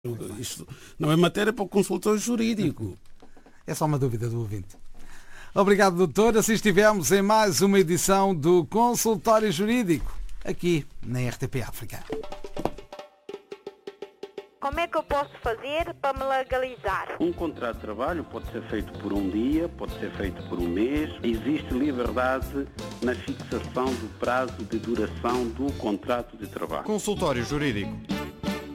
Isto não é matéria para o consultor jurídico. É só uma dúvida do ouvinte. Obrigado, doutor. Assim estivemos em mais uma edição do Consultório Jurídico, aqui na RTP África. Como é que eu posso fazer para me legalizar? Um contrato de trabalho pode ser feito por um dia, pode ser feito por um mês. Existe liberdade na fixação do prazo de duração do contrato de trabalho. Consultório Jurídico.